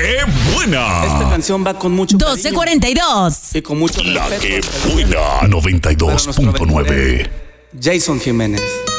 que buena! Esta canción va con mucho 12:42. y con mucho La respeto. que buena. 92.9. Jason Jiménez.